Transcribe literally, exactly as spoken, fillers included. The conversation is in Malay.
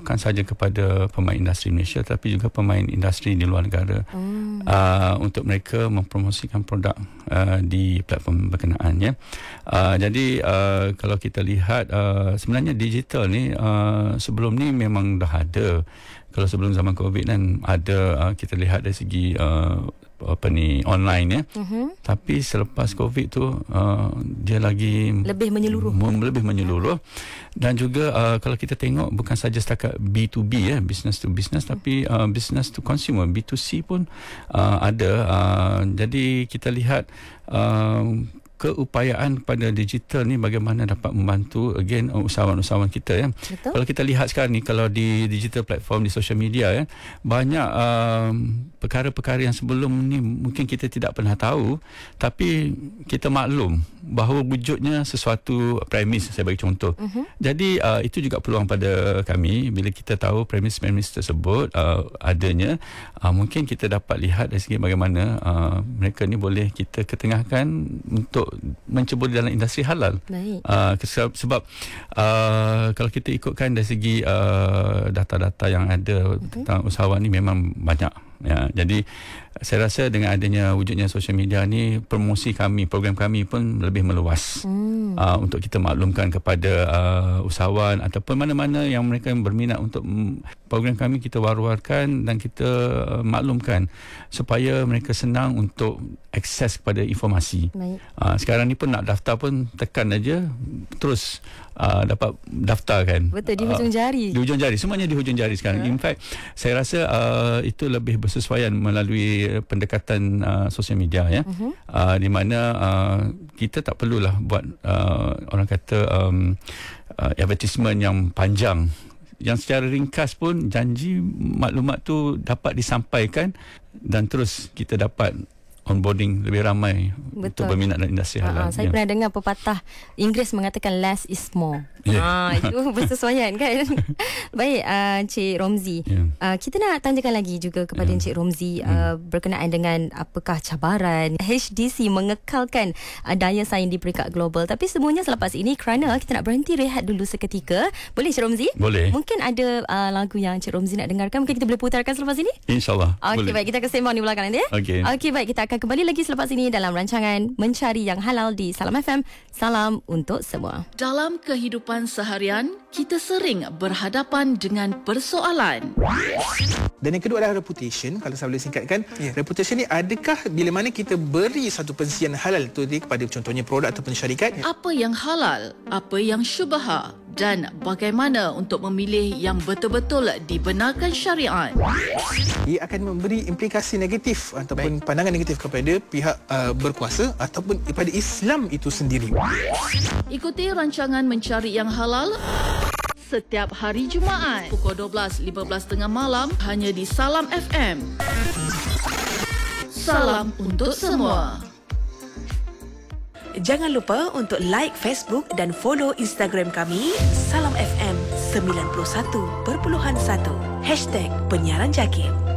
bukan sahaja kepada pemain industri Malaysia tapi juga pemain industri di luar negara hmm. uh, untuk mereka mempromosikan produk uh, di platform berkenaan ya. Uh, jadi uh, kalau kita lihat uh, sebenarnya digital ni uh, sebelum ni memang dah ada. Kalau sebelum zaman COVID kan ada uh, kita lihat dari segi uh, apa ni online ya. Uh-huh. Tapi selepas COVID tu uh, dia lagi lebih menyeluruh. M- lebih menyeluruh dan juga uh, kalau kita tengok bukan saja setakat B to B ya, business to business, uh-huh. tapi uh, business to consumer, B to C pun uh, ada. Uh, jadi kita lihat uh, keupayaan pada digital ni bagaimana dapat membantu again usahawan-usahawan kita ya. Betul. Kalau kita lihat sekarang ni kalau di digital platform di social media ya, banyak um, perkara-perkara yang sebelum ni mungkin kita tidak pernah tahu tapi kita maklum bahawa wujudnya sesuatu premis, saya bagi contoh. Uh-huh. Jadi uh, itu juga peluang pada kami bila kita tahu premis-premis tersebut uh, adanya, uh, mungkin kita dapat lihat dari segi bagaimana uh, mereka ni boleh kita ketengahkan untuk mencebur dalam industri halal. Baik. Uh, sebab uh, kalau kita ikutkan dari segi uh, data-data yang ada uh-huh. tentang usahawan ni memang banyak. Ya, jadi saya rasa dengan adanya wujudnya social media ni, promosi kami, program kami pun lebih meluas hmm. uh, untuk kita maklumkan kepada uh, usahawan ataupun mana-mana yang mereka yang berminat untuk um, program kami kita war-warkan dan kita uh, maklumkan supaya mereka senang untuk akses kepada informasi. Uh, sekarang ni pun nak daftar pun tekan aja terus uh, dapat daftar kan. Betul, di hujung jari. Uh, di hujung jari, semuanya di hujung jari sekarang. Yeah. In fact, saya rasa uh, itu lebih bersesuaian melalui pendekatan uh, sosial media ya. Uh-huh. Uh, di mana uh, kita tak perlulah buat uh, orang kata um, uh, advertisement yang panjang. Yang secara ringkas pun janji maklumat tu dapat disampaikan dan terus kita dapat onboarding lebih ramai. Betul. Untuk berminat dalam industri halal. Ha, saya ya. pernah dengar pepatah Inggeris mengatakan less is more. Yeah. Ha, itu bersesuaian kan. Baik, uh, Encik Romzi. Yeah. Uh, kita nak tanyakan lagi juga kepada yeah. Encik Romzi uh, mm. berkenaan dengan apakah cabaran H D C mengekalkan uh, daya saing di peringkat global. Tapi semuanya selepas ini kerana kita nak berhenti rehat dulu seketika. Boleh Encik Romzi? Boleh. Mungkin ada uh, lagu yang Encik Romzi nak dengarkan. Mungkin kita boleh putarkan selepas ini? InsyaAllah. Okey, baik. Kita akan sembang di belakang nanti ya. Okey. Okey, baik. Kita akan kembali lagi selepas ini dalam rancangan Mencari Yang Halal di Salam F M. Salam untuk semua. Dalam kehidupan seharian, kita sering berhadapan dengan persoalan. Dan yang kedua adalah reputation. Kalau saya boleh singkatkan, yeah. reputation ni adakah bila mana kita beri satu pensian halal tu kepada contohnya produk ataupun syarikat? Yeah. Apa yang halal, apa yang syubha dan bagaimana untuk memilih yang betul-betul dibenarkan syariat. Ia akan memberi implikasi negatif ataupun Baik. pandangan negatif kepada pihak uh, berkuasa ataupun kepada Islam itu sendiri. Ikuti rancangan Mencari Yang Halal setiap hari Jumaat pukul dua belas lima belas tengah malam hanya di Salam F M. Salam untuk semua. Jangan lupa untuk like Facebook dan follow Instagram kami Salam F M sembilan puluh satu perpuluhan satu Hashtag Penyiaran Jakit.